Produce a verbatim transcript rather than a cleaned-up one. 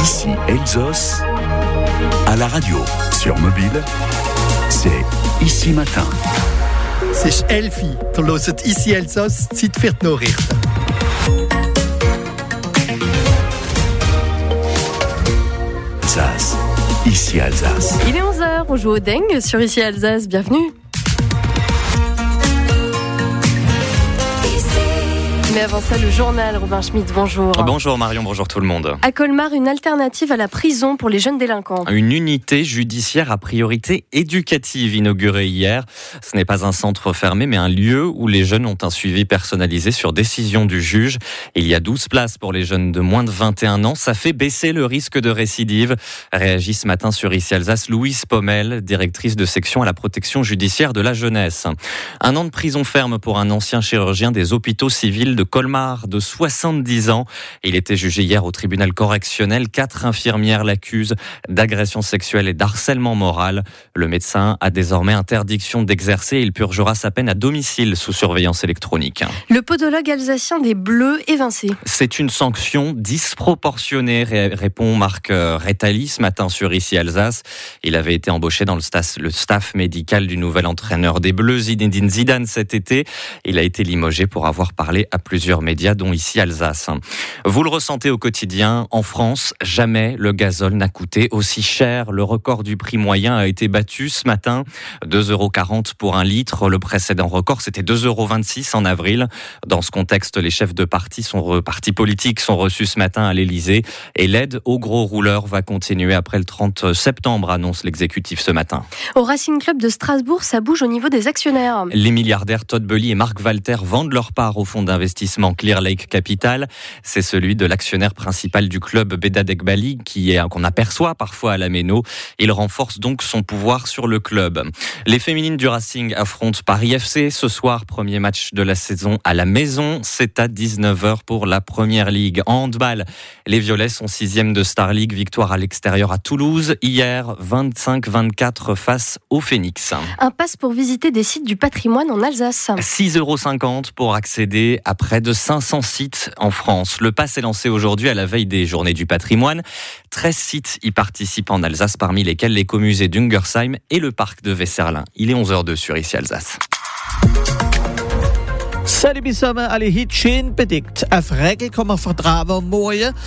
Ici Elsos, à la radio, sur mobile, c'est Ici Matin. C'est Elfie, du hört Ici Elsos, Zeit für die Nachrichten. Alsace, Ici Alsace. Il est onze heures, on joue au dingue sur Ici Alsace, bienvenue. Mais avant ça, le journal, Robin Schmitt, bonjour. Bonjour Marion, bonjour tout le monde. À Colmar, une alternative à la prison pour les jeunes délinquants. Une unité judiciaire à priorité éducative inaugurée hier. Ce n'est pas un centre fermé, mais un lieu où les jeunes ont un suivi personnalisé sur décision du juge. Il y a douze places pour les jeunes de moins de vingt et un ans. Ça fait baisser le risque de récidive. Réagit ce matin sur Ici Alsace Louise Pommel, directrice de section à la protection judiciaire de la jeunesse. Un an de prison ferme pour un ancien chirurgien des hôpitaux civils de Colmar de soixante-dix ans. Il était jugé hier au tribunal correctionnel. Quatre infirmières l'accusent d'agression sexuelle et d'harcèlement moral. Le médecin a désormais interdiction d'exercer. Il purgera sa peine à domicile sous surveillance électronique. Le podologue alsacien des Bleus évincé. C'est une sanction disproportionnée, répond Marc Rétali ce matin sur Ici Alsace. Il avait été embauché dans le staff, le staff médical du nouvel entraîneur des Bleus, Zinedine Zidane, cet été. Il a été limogé pour avoir parlé à plusieurs médias, dont Ici Alsace. Vous le ressentez au quotidien, en France, jamais le gazole n'a coûté aussi cher. Le record du prix moyen a été battu ce matin, deux euros quarante pour un litre. Le précédent record, c'était deux euros vingt-six en avril. Dans ce contexte, les chefs de partis, sont, partis politiques sont reçus ce matin à l'Elysée et l'aide aux gros rouleurs va continuer après le trente septembre, annonce l'exécutif ce matin. Au Racing Club de Strasbourg, ça bouge au niveau des actionnaires. Les milliardaires Todd Boehly et Mark Walter vendent leur part au fonds d'investissement Clear Lake Capital. C'est celui de l'actionnaire principal du club, Bedad Ekbali, qui est, qu'on aperçoit parfois à la Méno. Il renforce donc son pouvoir sur le club. Les féminines du Racing affrontent Paris F C ce soir. Premier match de la saison à la maison. C'est à dix-neuf heures pour la Première Ligue. En handball, les Violets sont sixième de Star League. Victoire à l'extérieur à Toulouse. Hier, vingt-cinq vingt-quatre face au Phoenix. Un pass pour visiter des sites du patrimoine en Alsace. six euros cinquante pour accéder à près de cinq cents sites en France. Le pass est lancé aujourd'hui à la veille des Journées du patrimoine. treize sites y participent en Alsace, parmi lesquels l'écomusée d'Ungersheim et le parc de Wesserlin. Il est onze heures deux sur Ici Alsace. Så er det vi som er alle hit tjen bedægt. Af række kommer fra drager morgen.